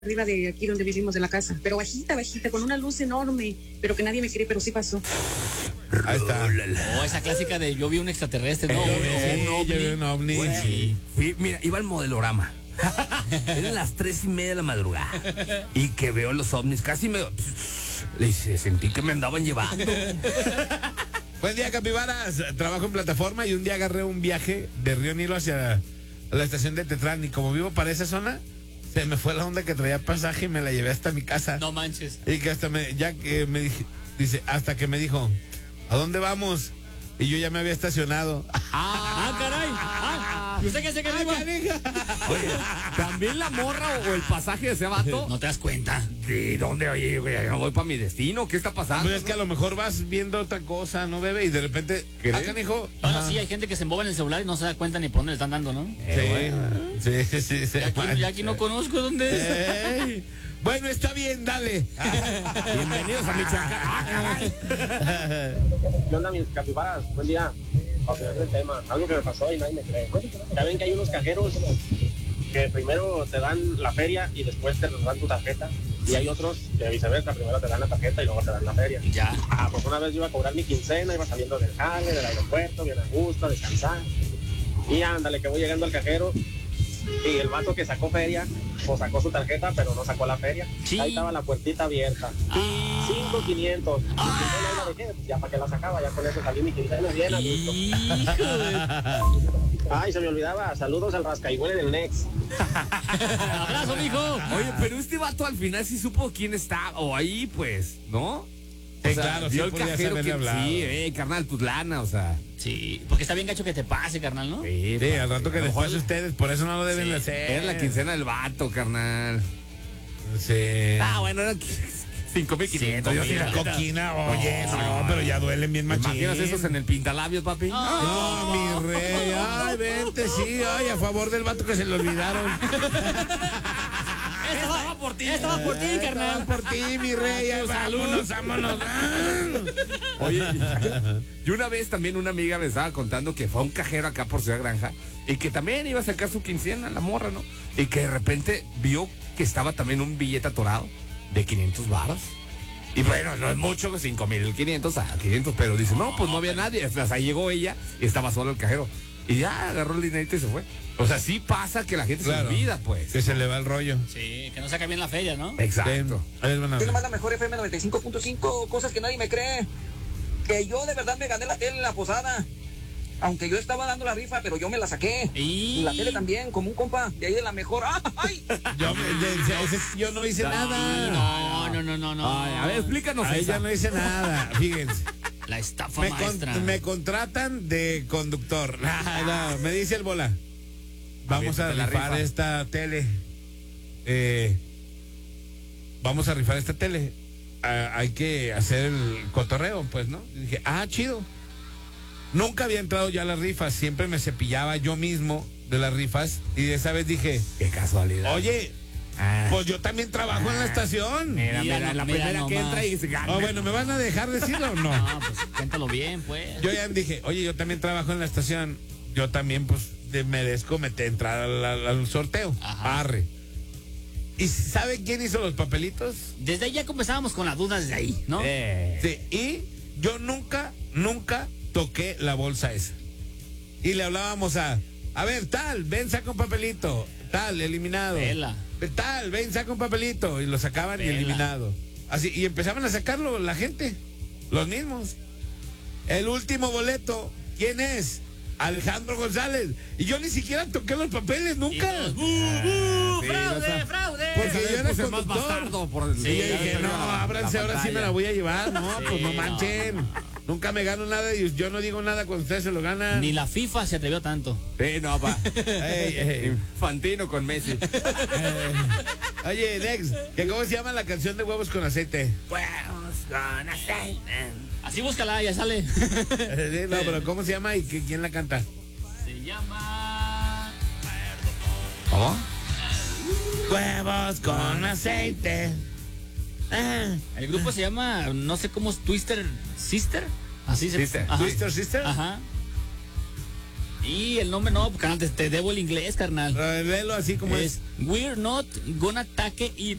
arriba de aquí donde vivimos de la casa, pero bajita, con una luz enorme, pero que nadie me cree, pero sí pasó. Ahí está. Oh, esa clásica de yo vi un extraterrestre, ¿no? Yo vi un ovni. Sí. Mira, iba al modelorama. Eran las 3:30 de la madrugada. Y que veo los ovnis, casi me... sentí que me andaban llevando. Buen día, capibaras. Trabajo en plataforma y un día agarré un viaje de Río Nilo hacia la estación de Tetlán. Y como vivo para esa zona, se me fue la onda que traía pasaje y me la llevé hasta mi casa. No manches. Y que hasta dice, hasta que me dijo, ¿a dónde vamos? Y yo ya me había estacionado. Caray. ¿Y usted qué se quedó? Oye, también la morra o el pasaje de ese vato. No te das cuenta. ¿De dónde? Oye, güey, no voy para mi destino. ¿Qué está pasando? Pues es que a lo mejor vas viendo otra cosa, ¿no, bebé? Y de repente, canijo. Ahora sí, hay gente que se embova en el celular y no se da cuenta ni por dónde le están dando, ¿no? Sí. Y aquí no conozco dónde es. Bueno, está bien, dale. Bienvenidos a Michoacán. ¿Qué onda, mis capibaras? Buen día. Para hablar del tema, algo que me pasó y nadie me cree. Ya ven que hay unos cajeros que primero te dan la feria y después te dan tu tarjeta. Y hay otros que viceversa, primero te dan la tarjeta y luego te dan la feria. Ya. Pues una vez yo iba a cobrar mi quincena, iba saliendo del jale, del aeropuerto, bien a gusto, a descansar. Y ándale, que voy llegando al cajero y el vato que sacó feria, pues sacó su tarjeta, pero no sacó la feria. Sí. Ahí estaba la puertita abierta. 5,500. Ya para que la sacaba, ya con eso salí mi quincena bien a gusto. Ay, se me olvidaba. Saludos al rascaigüe del Nex. Abrazo, mijo. Oye, pero este vato al final sí supo quién está. O ahí, pues, ¿no? Sí, claro, vio sí el podía cajero haberle que hablado. sí, carnal, tu lana, o sea. Sí, porque está bien gacho que te pase, carnal, ¿no? Sí, Al rato que les pase a ustedes, por eso no lo deben de hacer. Era la quincena del vato, carnal. Sí. Bueno, eran 5,500. Yo sí La coquina, oye, no, pero ya duelen bien machín. ¿Imaginas esos en el pintalabios, papi? No, mi rey, ay, vente, sí, ay, a favor del vato que se le olvidaron. Estaba por ti. Estaba por ti, carnal. Por ti, mi rey, ay, vámonos. Oye, yo una vez también una amiga me estaba contando que fue a un cajero acá por Ciudad Granja y que también iba a sacar su quincena, la morra, ¿no? Y que de repente vio que estaba también un billete atorado de 500 varos. Y bueno, no es mucho, 5,500 a 500, pero dice, no, pues no había nadie. Hasta ahí llegó ella y estaba solo el cajero. Y ya agarró el dinerito y se fue. O sea, sí pasa que la gente se olvida, pues. Que se le va el rollo. Sí, que no saca bien la feria, ¿no? Exacto. Tiene más la mejor FM 95.5, cosas que nadie me cree. Que yo de verdad me gané la tele en la posada. Aunque yo estaba dando la rifa, pero yo me la saqué. Y la tele también, como un compa, de ahí de la mejor. ¡Ay! Yo no hice nada. No. Ay, a ver, explícanos. Ahí ya no hice nada, fíjense. La estafa maestra. Me contratan de conductor. No, me dice el bola. Vamos a rifar esta tele. Vamos a rifar esta tele. Hay que hacer el cotorreo, pues, ¿no? Y dije, chido. Nunca había entrado ya a las rifas. Siempre me cepillaba yo mismo de las rifas. Y de esa vez dije, qué casualidad. Oye, pues yo también trabajo en la estación. Mira, la primera que entra y se gana. Bueno, ¿me van a dejar decirlo o no? No, pues cuéntalo bien, pues. Yo ya dije, oye, yo también trabajo en la estación. Yo también, pues, merezco entrar al sorteo. Ajá. Arre. ¿Y sabe quién hizo los papelitos? Desde ahí ya comenzábamos con las dudas de ahí, ¿no? Sí, y yo nunca toqué la bolsa esa. Y le hablábamos a ver, tal, ven, saca un papelito. Tal, eliminado. Vela. Tal, ven, saca un papelito. Y lo sacaban y eliminado. Así, y empezaban a sacarlo la gente, los mismos. El último boleto, ¿quién es? Alejandro González. Y yo ni siquiera toqué los papeles, nunca. ¡Fraude! Porque yo era más bastardo conductor. Y yo dije, no, ábranse, ahora sí me la voy a llevar. No, Sí, pues no manchen. Nunca me gano nada y yo no digo nada cuando ustedes se lo ganan. Ni la FIFA se atrevió tanto. Sí, no, pa. Ey. Infantino con Messi. Oye, Nex, ¿cómo se llama la canción de Huevos con Aceite? Huevos con aceite. Así búscala, ya sale. No, pero ¿cómo se llama y quién la canta? Se llama... ¿Cómo? Huevos con aceite. El grupo se llama, no sé cómo es, Twister Sister. Así se Sister. Ajá. Twister Sister. Ajá. Y el nombre no, carnal, te debo el inglés, carnal. Léelo así como es. We're not gonna take it